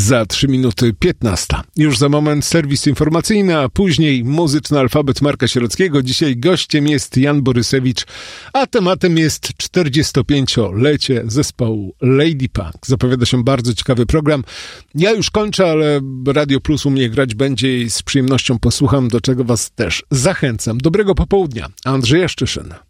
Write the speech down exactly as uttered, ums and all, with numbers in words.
Za trzy minuty piętnasta. Już za moment serwis informacyjny, a później muzyczny alfabet Marka Sierockiego. Dzisiaj gościem jest Jan Borysewicz, a tematem jest czterdziestopięciolecie zespołu Lady Punk. Zapowiada się bardzo ciekawy program. Ja już kończę, ale Radio Plus u mnie grać będzie i z przyjemnością posłucham, do czego was też zachęcam. Dobrego popołudnia. Andrzej Jaszczyszyn.